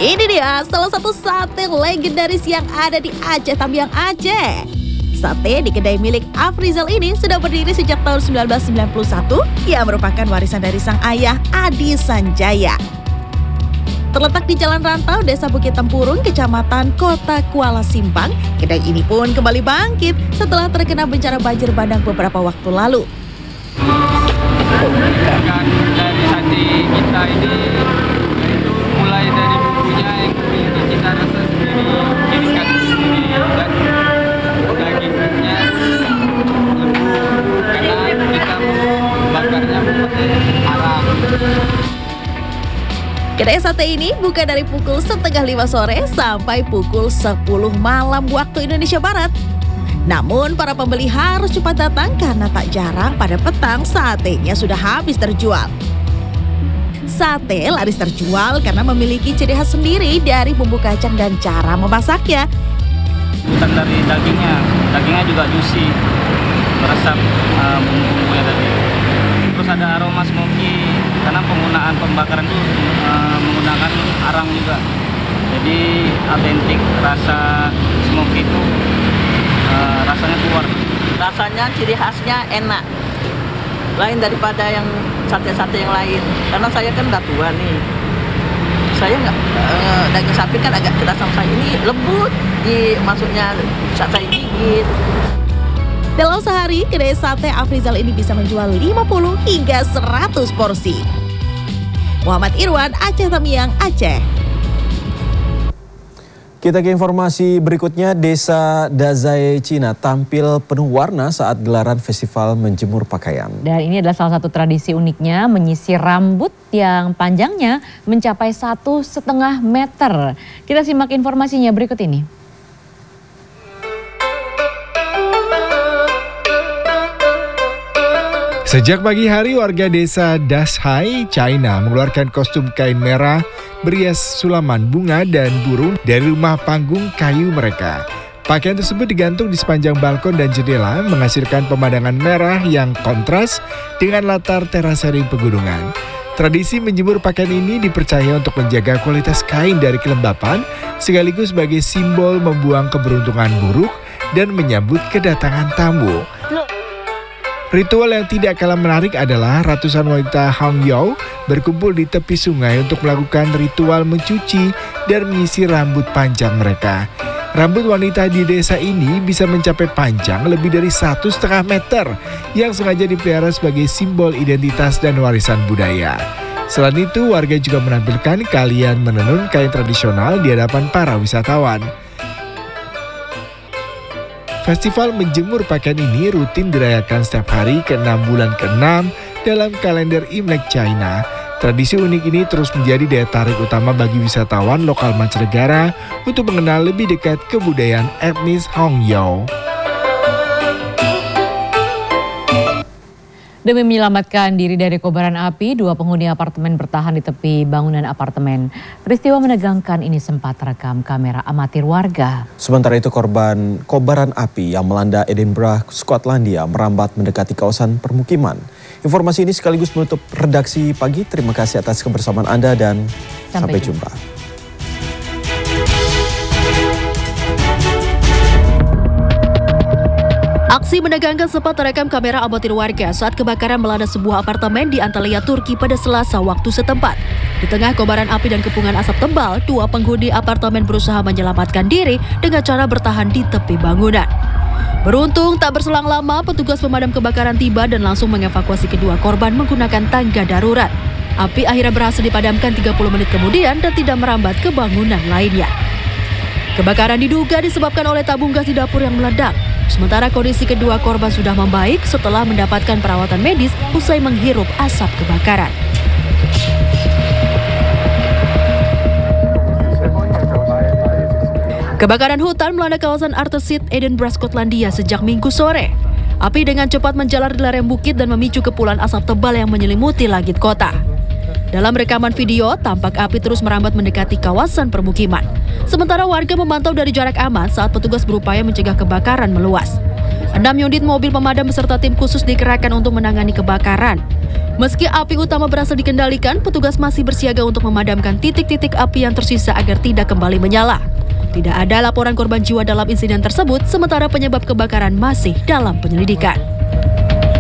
Ini dia salah satu sate legendaris yang ada di Aceh Tamiang, Aceh. Sate di kedai milik Afrizal ini sudah berdiri sejak tahun 1991 yang merupakan warisan dari sang ayah Adi Sanjaya. Terletak di Jalan Rantau, Desa Bukit Tempurung, Kecamatan Kota Kuala Simpang, kedai ini pun kembali bangkit setelah terkena bencana banjir bandang beberapa waktu lalu. Dari sate kita ini itu mulai dari bumbunya yang memiliki cita rasa sendiri, iriskan sendiri, dan dagingnya lembut karena kita bakarnya memakai arang. Kedai sate ini buka dari pukul 4:30 sore sampai pukul 10 malam waktu Indonesia Barat. Namun para pembeli harus cepat datang karena tak jarang pada petang satenya sudah habis terjual. Sate laris terjual karena memiliki ciri khas sendiri dari bumbu kacang dan cara memasaknya. Bukan dari dagingnya juga juicy, meresap bumbu-bumbunya tadi. Terus ada aroma smoky karena penggunaan pembakaran itu menggunakan arang juga. Jadi autentik, rasa smoky itu rasanya keluar. Rasanya ciri khasnya enak, lain daripada yang sate-sate yang lain. Karena saya kan udah tua nih, saya nggak daging sapi kan agak keras sama saya, ini lembut, maksudnya saya gigit. Dalam sehari, kedai sate Afrizal ini bisa menjual 50 hingga 100 porsi. Muhammad Irwan, Aceh Tamiang, Aceh. Kita ke informasi berikutnya, Desa Dazai Cina tampil penuh warna saat gelaran festival menjemur pakaian. Dan ini adalah salah satu tradisi uniknya, menyisir rambut yang panjangnya mencapai 1,5 meter. Kita simak informasinya berikut ini. Sejak pagi hari, warga desa Dazai, China mengeluarkan kostum kain merah berhias sulaman bunga dan burung dari rumah panggung kayu mereka. Pakaian tersebut digantung di sepanjang balkon dan jendela, menghasilkan pemandangan merah yang kontras dengan latar terasering pegunungan. Tradisi menjemur pakaian ini dipercaya untuk menjaga kualitas kain dari kelembapan, sekaligus sebagai simbol membuang keberuntungan buruk dan menyambut kedatangan tamu. Ritual yang tidak kalah menarik adalah ratusan wanita Hongyou berkumpul di tepi sungai untuk melakukan ritual mencuci dan menyisir rambut panjang mereka. Rambut wanita di desa ini bisa mencapai panjang lebih dari 1,5 meter yang sengaja dipelihara sebagai simbol identitas dan warisan budaya. Selain itu, warga juga menampilkan keahlian menenun kain tradisional di hadapan para wisatawan. Festival menjemur pakaian ini rutin dirayakan setiap hari ke-6 bulan ke-6 dalam kalender Imlek China. Tradisi unik ini terus menjadi daya tarik utama bagi wisatawan lokal mancanegara untuk mengenal lebih dekat kebudayaan etnis Hongyou. Demi menyelamatkan diri dari kobaran api, 2 penghuni apartemen bertahan di tepi bangunan apartemen. Peristiwa menegangkan ini sempat terekam kamera amatir warga. Sementara itu korban kobaran api yang melanda Edinburgh, Skotlandia merambat mendekati kawasan permukiman. Informasi ini sekaligus menutup redaksi pagi. Terima kasih atas kebersamaan Anda dan sampai jumpa. Aksi menegangkan sempat terekam kamera amatir warga saat kebakaran melanda sebuah apartemen di Antalya, Turki pada Selasa waktu setempat. Di tengah kobaran api dan kepungan asap tebal, 2 penghuni apartemen berusaha menyelamatkan diri dengan cara bertahan di tepi bangunan. Beruntung tak berselang lama, petugas pemadam kebakaran tiba dan langsung mengevakuasi kedua korban menggunakan tangga darurat. Api akhirnya berhasil dipadamkan 30 menit kemudian dan tidak merambat ke bangunan lainnya. Kebakaran diduga disebabkan oleh tabung gas di dapur yang meledak. Sementara kondisi kedua korban sudah membaik setelah mendapatkan perawatan medis usai menghirup asap kebakaran. Kebakaran hutan melanda kawasan Artesit, Edinburgh, Skotlandia sejak Minggu sore. Api dengan cepat menjalar di lereng bukit dan memicu kepulan asap tebal yang menyelimuti langit kota. Dalam rekaman video, tampak api terus merambat mendekati kawasan permukiman. Sementara warga memantau dari jarak aman saat petugas berupaya mencegah kebakaran meluas. 6 unit mobil pemadam beserta tim khusus dikerahkan untuk menangani kebakaran. Meski api utama berhasil dikendalikan, petugas masih bersiaga untuk memadamkan titik-titik api yang tersisa agar tidak kembali menyala. Tidak ada laporan korban jiwa dalam insiden tersebut, sementara penyebab kebakaran masih dalam penyelidikan.